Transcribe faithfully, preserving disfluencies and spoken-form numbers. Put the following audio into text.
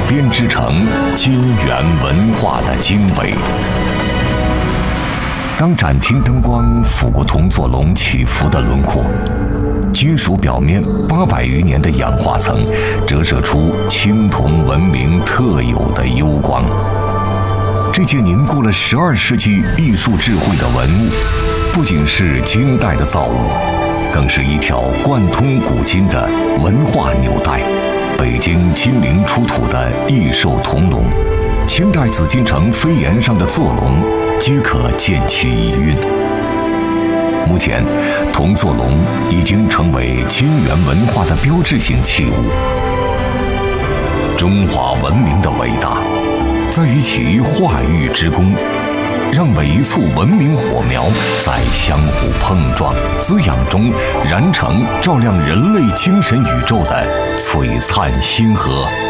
编织成金元文化的经纬。当展厅灯光拂过铜座龙起伏的轮廓，金属表面八百余年的氧化层折射出青铜文明特有的幽光。这件凝固了十二世纪艺术智慧的文物，不仅是金代的造物，更是一条贯通古今的文化纽带。北京金陵出土的异兽铜龙，清代紫禁城飞檐上的坐龙，皆可见其遗韵。目前，铜坐龙已经成为金元文化的标志性器物。中华文明的伟大，在于其化育之功，让每一簇文明火苗在相互碰撞、滋养中燃成照亮人类精神宇宙的璀璨星河。